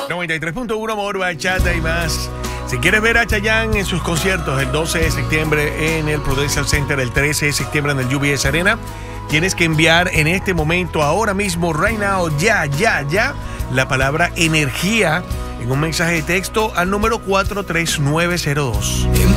93.1 Amor, Bachata y más. Si quieres ver a Chayanne en sus conciertos el 12 de septiembre en el Prudential Center, el 13 de septiembre en el UBS Arena, tienes que enviar en este momento, ahora mismo, right now, ya, la palabra energía en un mensaje de texto al número 43902.